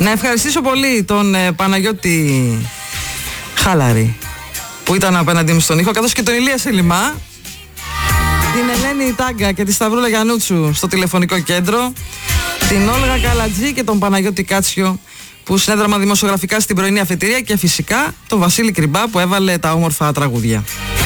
Να ευχαριστήσω πολύ τον Παναγιώτη Χάλαρη που ήταν απέναντί μου στον ήχο, καθώς και τον Ηλία Σελιμά, την Ελένη Τάγκα και τη Σταυρούλα Γιαννούτσου στο τηλεφωνικό κέντρο, την Όλγα Καλατζή και τον Παναγιώτη Κάτσιο που συνέδραμα δημοσιογραφικά στην πρωινή αφετηρία, και φυσικά τον Βασίλη Κρυμπά που έβαλε τα όμορφα τραγούδια.